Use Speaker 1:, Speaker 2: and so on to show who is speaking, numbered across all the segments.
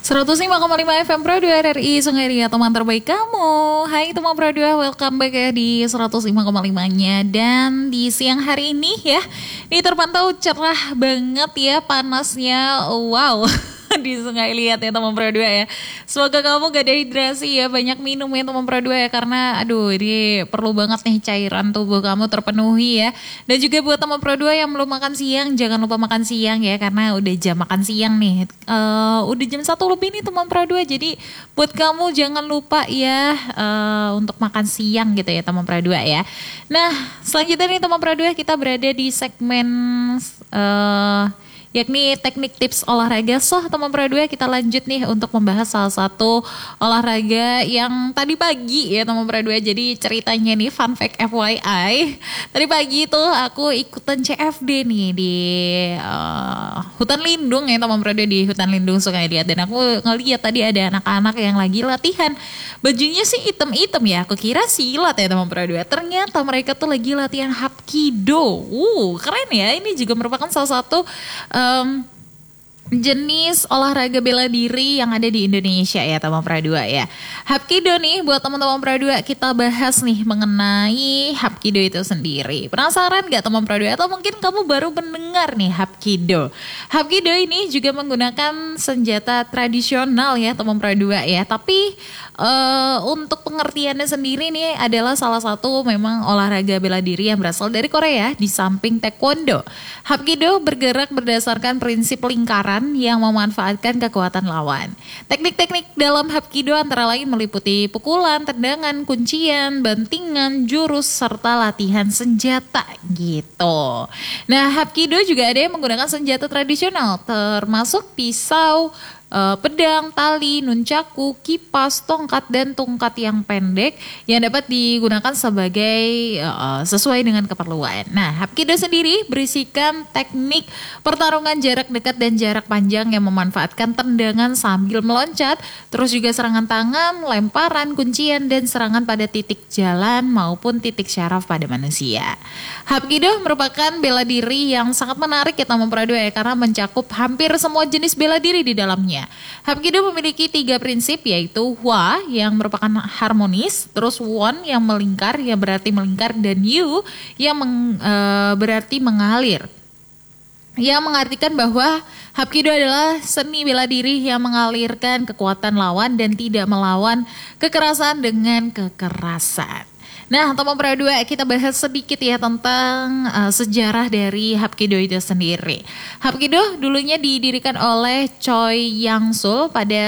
Speaker 1: 105,5 FM Pro 2 RRI Sungai Ria, teman terbaik kamu. Hai teman Pro 2, welcome back ya di 105,5-nya. Dan di siang hari ini ya, ini terpantau cerah banget ya panasnya. Wow. Di Sungai Liat ya teman Pro 2 ya. Semoga kamu gak dehidrasi ya, banyak minum ya teman Pro 2 ya, karena aduh ini perlu banget nih cairan tubuh kamu terpenuhi ya. Dan juga buat teman Pro 2 yang belum makan siang, jangan lupa makan siang ya, karena udah jam makan siang nih. Udah jam 1 lebih nih teman Pro 2. Jadi buat kamu jangan lupa ya untuk makan siang gitu ya teman Pro 2 ya. Nah, selanjutnya nih teman Pro 2, kita berada di segmen yakni teknik tips olahraga. So teman Pro 2, kita lanjut nih untuk membahas salah satu olahraga yang tadi pagi ya teman Pro 2. Jadi ceritanya nih, fun fact FYI, tadi pagi itu aku ikutan CFD nih di hutan lindung ya teman Pro 2, di hutan lindung Sungai Liat. Dan aku ngeliat tadi ada anak-anak yang lagi latihan, bajunya sih hitam-hitam ya, aku kira silat ya teman Pro 2. Ternyata mereka tuh lagi latihan Hapkido. Keren ya, ini juga merupakan salah satu jenis olahraga bela diri yang ada di Indonesia ya teman Pro 2 ya. Hapkido nih, buat teman-teman Pro 2, kita bahas nih mengenai Hapkido itu sendiri. Penasaran gak teman Pro 2? Atau mungkin kamu baru mendengar nih Hapkido. Hapkido ini juga menggunakan senjata tradisional ya teman Pro 2 ya. Tapi untuk pengertiannya sendiri nih adalah salah satu memang olahraga bela diri yang berasal dari Korea di samping taekwondo. Hapkido bergerak berdasarkan prinsip lingkaran yang memanfaatkan kekuatan lawan. Teknik-teknik dalam Hapkido antara lain meliputi pukulan, tendangan, kuncian, bantingan, jurus, serta latihan senjata gitu. Nah, Hapkido juga ada yang menggunakan senjata tradisional termasuk pisau, pedang, tali, nunchaku, kipas, tongkat, dan tongkat yang pendek yang dapat digunakan sebagai sesuai dengan keperluan. Nah, Hapkido sendiri berisikan teknik pertarungan jarak dekat dan jarak panjang yang memanfaatkan tendangan sambil meloncat, terus juga serangan tangan, lemparan, kuncian, dan serangan pada titik jalan maupun titik syaraf pada manusia. Hapkido merupakan bela diri yang sangat menarik ya teman Pro 2 ya, karena mencakup hampir semua jenis bela diri di dalamnya. Hapkido memiliki 3 prinsip, yaitu Hwa yang merupakan harmonis, terus Won yang melingkar yang berarti melingkar, dan Yu yang berarti mengalir. Yang mengartikan bahwa Hapkido adalah seni bela diri yang mengalirkan kekuatan lawan dan tidak melawan kekerasan dengan kekerasan. Nah teman Pro 2, kita bahas sedikit ya tentang sejarah dari Hapkido itu sendiri. Hapkido dulunya didirikan oleh Choi Yang-sul pada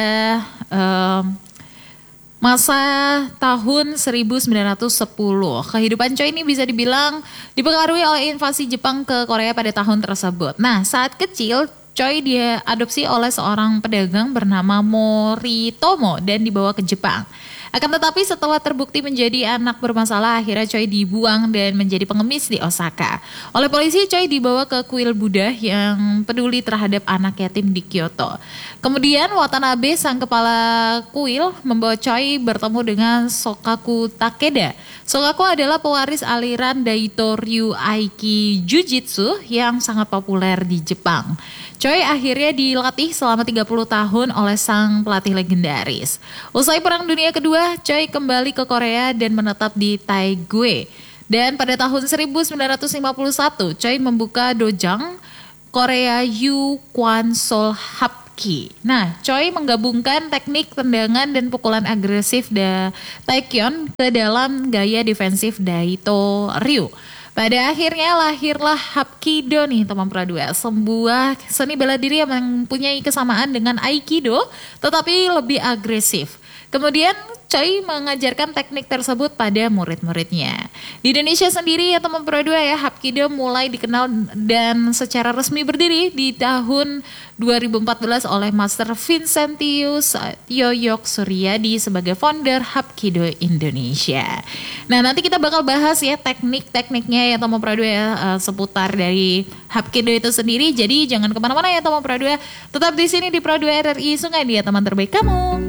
Speaker 1: masa tahun 1910. Kehidupan Choi ini bisa dibilang dipengaruhi oleh invasi Jepang ke Korea pada tahun tersebut. Nah, saat kecil Choi diadopsi oleh seorang pedagang bernama Moritomo dan dibawa ke Jepang. Akan tetapi setelah terbukti menjadi anak bermasalah, akhirnya Choi dibuang dan menjadi pengemis di Osaka. Oleh polisi, Choi dibawa ke kuil Buddha yang peduli terhadap anak yatim di Kyoto. Kemudian Watanabe, sang kepala kuil, membawa Choi bertemu dengan Sokaku Takeda. Sokaku adalah pewaris aliran Daito Ryu Aiki Jujitsu yang sangat populer di Jepang. Choi akhirnya dilatih selama 30 tahun oleh sang pelatih legendaris. Usai Perang Dunia Kedua, Choi kembali ke Korea dan menetap di Taegwee. Dan pada tahun 1951, Choi membuka dojang Korea Yu Kwan Sol Hapki. Nah, Choi menggabungkan teknik tendangan dan pukulan agresif Taekyon ke dalam gaya defensif Daito Ryu. Pada akhirnya lahirlah Hapkido nih teman Pro 2, sebuah seni bela diri yang mempunyai kesamaan dengan Aikido tetapi lebih agresif. Kemudian Choi mengajarkan teknik tersebut pada murid-muridnya. Di Indonesia sendiri ya teman Pro 2 ya, Hapkido mulai dikenal dan secara resmi berdiri di tahun 2014 oleh Master Vincentius Yoyok Suryadi sebagai founder Hapkido Indonesia. Nah nanti kita bakal bahas ya teknik-tekniknya ya teman Pro 2 ya, seputar dari Hapkido itu sendiri. Jadi jangan kemana-mana ya teman Pro 2, tetap di sini di Pro 2 RRI Sungai Liat, teman terbaik kamu.